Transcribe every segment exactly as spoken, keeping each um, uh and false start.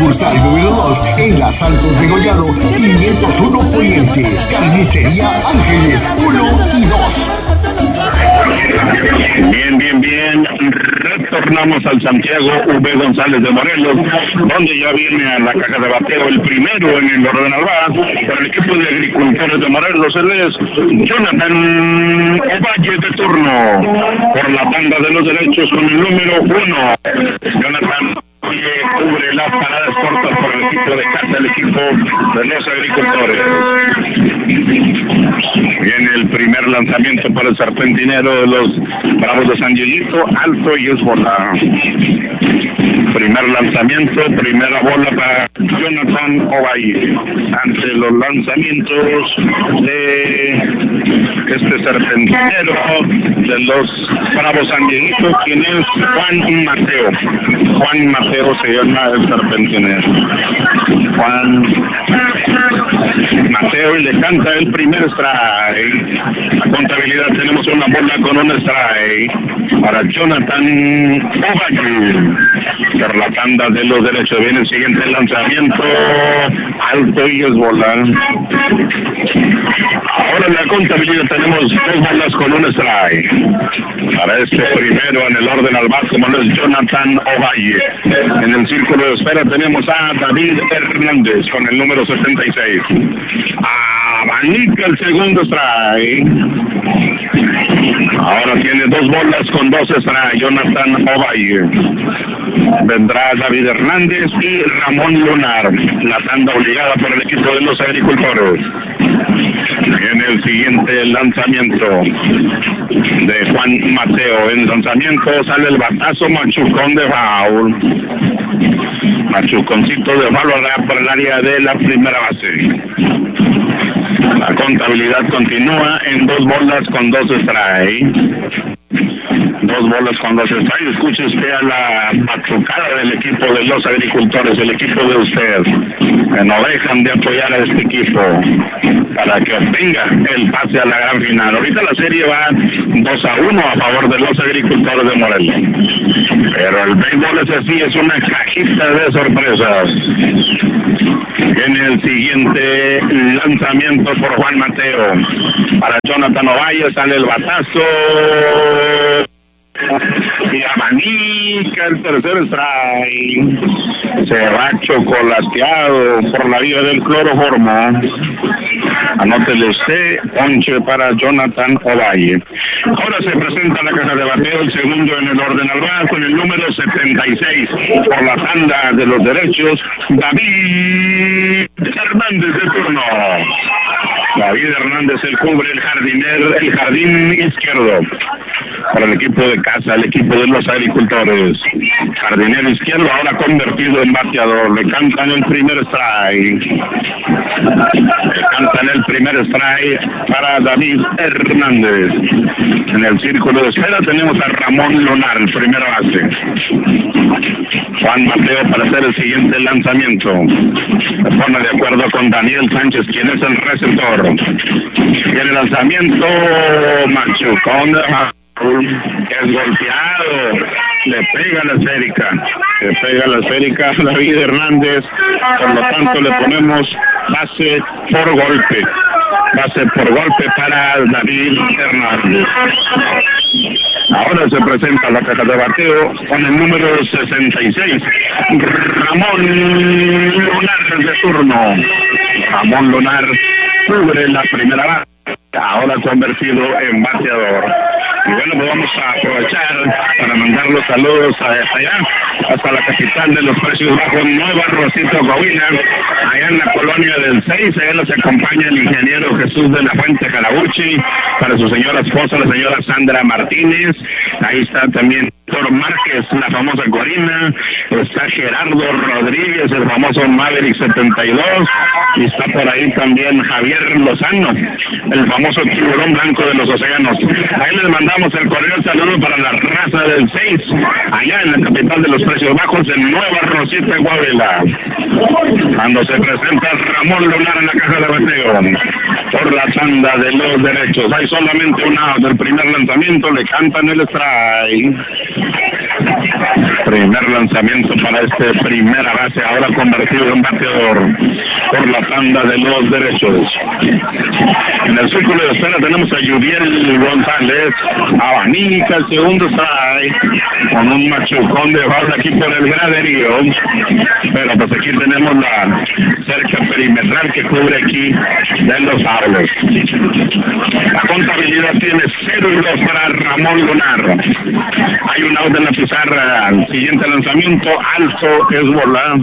sucursal número dos en la Santos de Gollado, quinientos uno Poniente. Carnicería Ángeles uno y dos. Bien, bien, bien. Retornamos al Santiago V. González de Morelos, donde ya viene a la caja de bateo el primero en el orden al bat por el equipo de agricultores de Morelos. Él es Jonathan Ovalle de turno por la banda de los derechos con el número uno. Jonathan que cubre las paradas cortas por el equipo de casa, el equipo de los agricultores. Viene el primer lanzamiento para el serpentinero de los Bravos de San Dieguito, alto y es bola. Primer lanzamiento, primera bola para Jonathan Ovalle. Ante los lanzamientos de este serpentinero de los Bravos San Dieguito, quien es Juan Mateo. Juan Mateo se llama el serpentinero. Juan Mateo, y le canta el primer strike. La contabilidad, tenemos una bola con un strike para Jonathan Ovalle. Por la tanda de los derechos viene el siguiente lanzamiento, alto y es bola. Ahora en la contabilidad tenemos dos bolas con un strike. Para este primero en el orden al bat, como lo es Jonathan Ovalle. En el círculo de espera tenemos a David Hernández con el número setenta y seis. Abanica el segundo strike. Ahora tiene dos bolas con dos strike Jonathan Ovalle. Vendrá David Hernández y Ramón Lunar. La tanda obligada por el equipo de los agricultores. En el siguiente lanzamiento de Juan Mateo. En el lanzamiento sale el batazo machucón de foul. Machuconcito de foul por el área de la primera base. La contabilidad continúa en dos bolas con dos strikes. Dos bolas con dos strikes. Escuche usted a la machucada del equipo de los agricultores, el equipo de usted, que no dejan de apoyar a este equipo para que obtenga el pase a la gran final. Ahorita la serie va dos a uno a favor de los agricultores de Morelos. Pero el béisbol es así, es una cajita de sorpresas. En el siguiente lanzamiento por Juan Mateo. Para Jonathan Ovalle sale el batazo. Y abanica el tercer strike. Se va chocolateado por la vía del cloroformo. Anótele usted, ponche para Jonathan Ovalle. Ahora se presenta la caja de bateo, el segundo en el orden al bat, con el número setenta y seis. Por la tanda de los derechos, David Hernández de turno. David Hernández, el cubre el jardinero, el jardín izquierdo. Para el equipo de casa, el equipo de los agricultores. Jardinero izquierdo, ahora convertido en bateador. Le cantan el primer strike. Le cantan el primer strike para David Hernández. En el círculo de espera tenemos a Ramón Lunar, el primera base. Juan Mateo para hacer el siguiente lanzamiento. Se pone de acuerdo con Daniel Sánchez, quien es el receptor. El lanzamiento machucón de es golpeado, le pega la esférica, le pega la esférica a David Hernández, por lo tanto le ponemos base por golpe, base por golpe para David Hernández. Ahora se presenta la caja de bateo con el número sesenta y seis, Ramón Lunar de turno. Ramón Lunar cubre la primera base, ahora convertido en bateador. Y bueno, pues vamos a aprovechar para mandar los saludos hasta allá, hasta la capital de los precios bajos, Nueva Rosita, Coahuila, allá en la colonia del seis. Allá nos acompaña el ingeniero Jesús de la Fuente Calabuchi, para su señora esposa, la señora Sandra Martínez. Ahí está también Héctor Márquez, la famosa Corina. Está Gerardo Rodríguez, el famoso Maverick setenta y dos. Y está por ahí también Javier Lozano, el famoso tiburón blanco de los océanos. Ahí les mandamos el cordial saludo para la raza del seis, allá en la capital de los precios bajos, en Nueva Rosita, Coahuila. Cuando se presenta Ramón Lunar en la caja de bateo por la tanda de los derechos, hay solamente una del primer lanzamiento, le cantan el strike. Primer lanzamiento para este primera base, ahora convertido en bateador por la tanda de los derechos. En el círculo de espera tenemos a Yudiel González, abanica el segundo strike, con un machucón de bala aquí por el graderío, pero pues aquí tenemos la cerca perimetral que cubre aquí de los árboles. La contabilidad tiene cero y dos para Ramón Lunar. Hay un out en la pizarra. El siguiente lanzamiento alto es bola.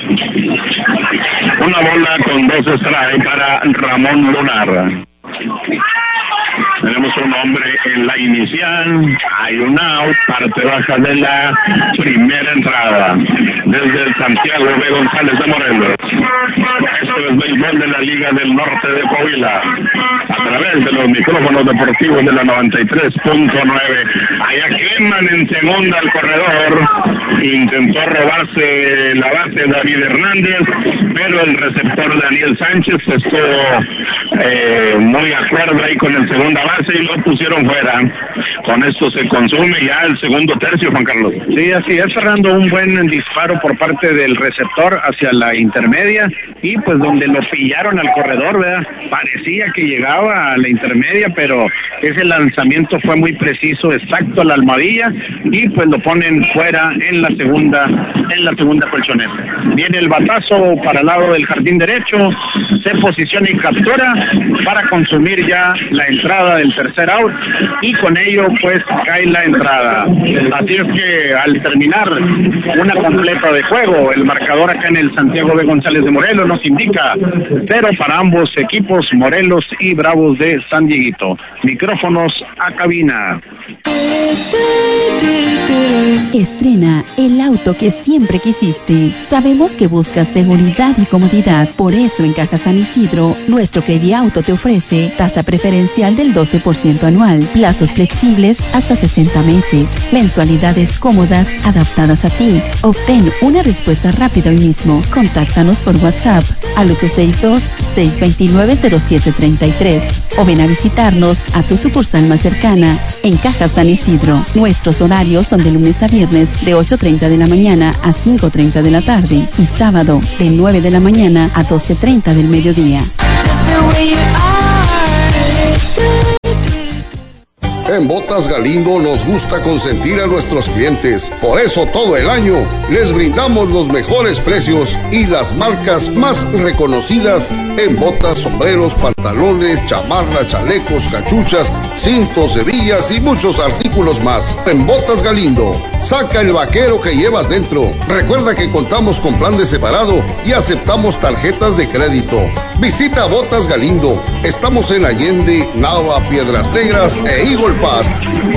Una bola con dos strikes para Ramón Lunar. Tenemos un hombre en la inicial, hay un out, parte baja de la primera entrada, desde el Santiago B. González de Morelos. Esto es béisbol de la Liga del Norte de Coahuila, a través de los micrófonos deportivos de la noventa y tres punto nueve. Allá queman en segunda al corredor, intentó robarse la base David Hernández, pero el receptor Daniel Sánchez estuvo eh, muy acuerdo ahí con el segunda base y lo pusieron fuera. Con esto se consume ya el segundo tercio, Juan Carlos. Sí, así es, Fernando, un buen disparo por parte del receptor hacia la intermedia y pues donde lo pillaron al corredor, ¿verdad? Parecía que llegaba a la intermedia, pero ese lanzamiento fue muy preciso, exacto a la almohadilla y pues lo ponen fuera en la segunda, en la segunda colchoneta. Viene el batazo para el lado del jardín derecho, se posiciona y captura para consumir ya la entrada del tercer out y con ello pues cae la entrada. Así es que al terminar una completa de juego, el marcador acá en el Santiago B. González de Morelos nos indica cero para ambos equipos, Morelos y Bravos de San Dieguito. Micrófonos a cabina. Estrena el auto que siempre quisiste. Sabemos que buscas seguridad y comodidad. Por eso en Caja San Isidro, nuestro Crediauto te ofrece tasa preferencial del doce por ciento anual, plazos flexibles hasta sesenta meses, mensualidades cómodas adaptadas a ti. Obtén una respuesta rápida hoy mismo. Contáctanos por WhatsApp al ocho seis dos, seis dos nueve, cero siete tres tres o ven a visitarnos a tu sucursal más cercana en Caja San Isidro. Nuestros horarios son de lunes a viernes de ocho treinta de la mañana a cinco treinta de la tarde y sábado de nueve de la mañana a doce treinta del mediodía. En Botas Galindo nos gusta consentir a nuestros clientes. Por eso todo el año les brindamos los mejores precios y las marcas más reconocidas en botas, sombreros, pantalones, chamarras, chalecos, cachuchas, cintos, hebillas y muchos artículos más. En Botas Galindo, saca el vaquero que llevas dentro. Recuerda que contamos con plan de separado y aceptamos tarjetas de crédito. Visita Botas Galindo. Estamos en Allende, Nava, Piedras Negras e Eagle Pass.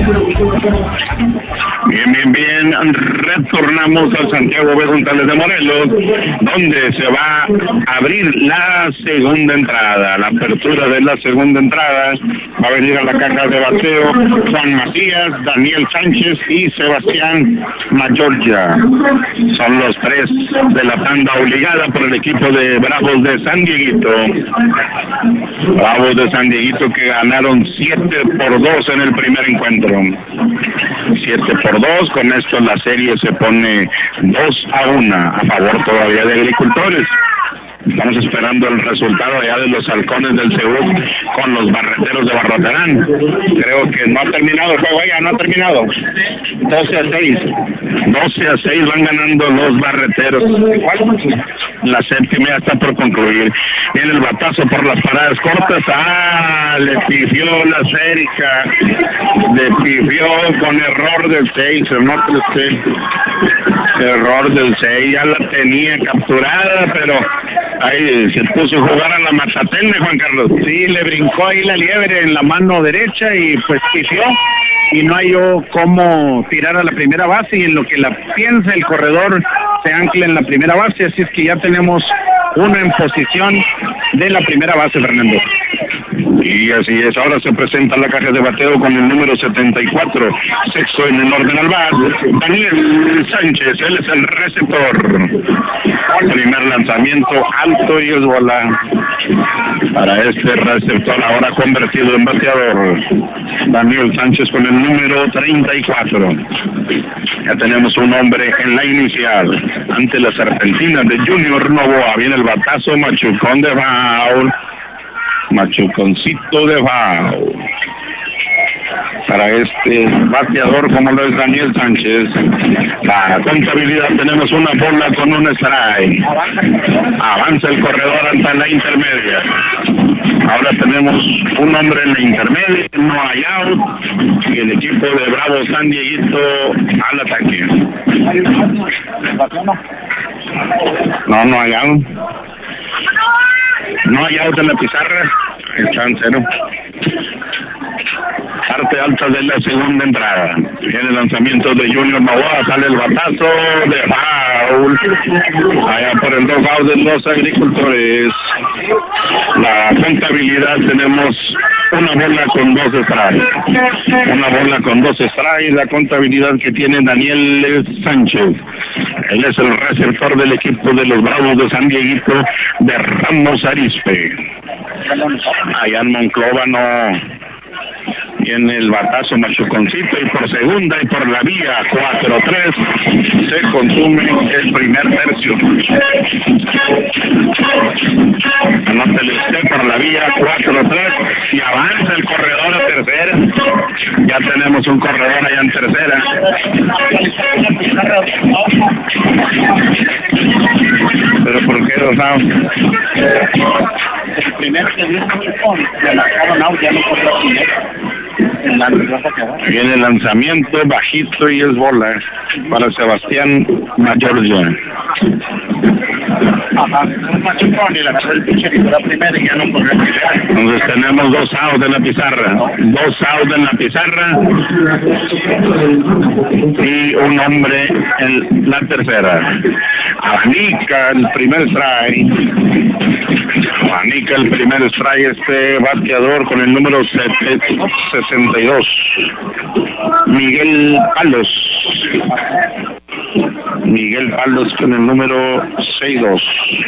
Bien, bien, bien. Retornamos al Santiago B. González de Morelos, donde se va a abrir la segunda entrada. La apertura de la segunda entrada va a venir a la caja de bateo Juan Macías, Daniel Sánchez y Sebastián Mayorga. Son los tres de la tanda obligada por el equipo de Bravos de San Dieguito. Bravos de San Dieguito que ganaron siete por dos en el primer encuentro. siete por dos, con esto la serie se pone dos a uno a favor todavía de Agricultores. Estamos esperando el resultado allá de los halcones del Cebú con los barreteros de Barroterán. Creo que no ha terminado el juego, ya no ha terminado. doce a seis. doce a seis van ganando los barreteros. La séptima ya está por concluir. Viene el batazo por las paradas cortas. Ah, le pifió la Cérica. Le pifió con error del seis. No sé. Error del seis. Ya la tenía capturada, pero ahí se puso a jugar a la matatene, Juan Carlos. Sí, le brincó ahí la liebre en la mano derecha y pues pifió y no halló cómo tirar a la primera base y en lo que la piensa el corredor se ancla en la primera base, así es que ya tenemos uno en posición de la primera base, Fernando. Y así es, ahora se presenta la caja de bateo con el número setenta y cuatro, sexto en el orden al bat, Daniel Sánchez, él es el receptor. Primer lanzamiento alto y es bola para este receptor, ahora convertido en bateador, Daniel Sánchez con el número treinta y cuatro. Ya tenemos un hombre en la inicial. Ante las serpentinas de Junior Novoa viene el batazo, machucón de foul. Machuconcito de foul. Para este bateador como lo es Daniel Sánchez. La contabilidad, tenemos una bola con un strike. Avanza el corredor ante la intermedia. Ahora tenemos un hombre en la intermedia, no hay out, y el equipo de Bravo San Dieguito al ataque. No, no hay out. No hay out en la pizarra. Están cero. Parte alta de la segunda entrada. Viene el lanzamiento de Junior Novoa, sale el batazo de foul. Allá por el dogout de los agricultores. La contabilidad, tenemos una bola con dos strikes. Una bola con dos strikes, la contabilidad que tiene Daniel Sánchez. Él es el receptor del equipo de los Bravos de San Dieguito de Ramos Arizpe. Allá en Monclova no... Viene el batazo machuconcito y por segunda y por la vía cuatro tres se consume el primer tercio. Anótele usted por la vía cuatro tres y avanza el corredor a tercera. Ya tenemos un corredor allá en tercera. ¿Pero por qué los out? El primero que dio se marcaron out, ya no fue la primera. Viene el lanzamiento bajito y es bola para Sebastián Mayorga. Entonces tenemos dos outs en la pizarra, dos outs en la pizarra y un hombre en la tercera. Abanica el primer strike. Abanica el primer strike este bateador con el número sesenta y dos. Miguel Palos. Miguel Palos con el número sesenta y dos.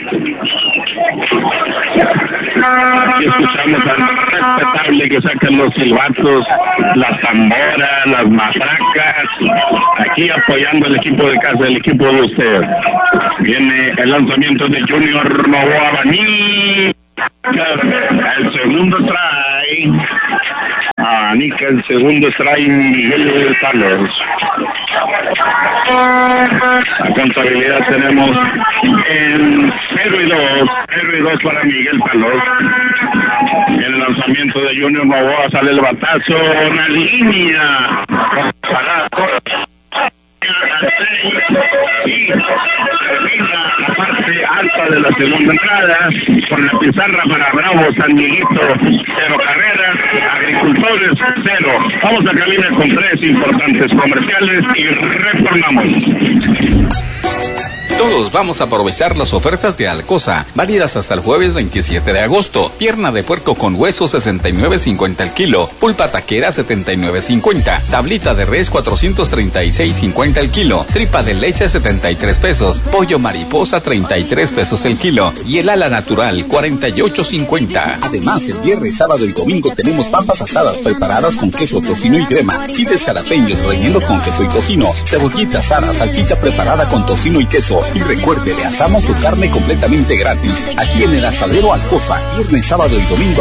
Aquí escuchamos al respetable que sacan los silbatos, la tambora, las matracas, aquí apoyando al equipo de casa, el equipo de usted. Viene el lanzamiento de Junior Novoa Baní. El segundo strike. Abanica el segundo strike Miguel Palos. La contabilidad tenemos en cero y dos, cero y dos para Miguel Palos. En el lanzamiento de Junior Novoa sale el batazo, una línea para y termina la parte alta de la segunda entrada con la pizarra para Bravo San Dieguito, cero carreras, agricultores cero. Vamos a cabina con tres importantes comerciales y retornamos. Todos vamos a aprovechar las ofertas de Alcosa, válidas hasta el jueves veintisiete de agosto. Pierna de puerco con hueso sesenta y nueve cincuenta el kilo, pulpa taquera setenta y nueve cincuenta, tablita de res cuatrocientos treinta y seis cincuenta el kilo, tripa de leche setenta y tres pesos, pollo mariposa treinta y tres pesos el kilo y el ala natural cuarenta y ocho cincuenta. Además, el viernes, sábado y domingo tenemos papas asadas preparadas con queso, tocino y crema, chiles jalapeños rellenos con queso y tocino, cebollita asada, salchicha preparada con tocino y queso. Y recuerde, le asamos su carne completamente gratis. Aquí en el Asadero Alcosa, viernes, sábado y domingo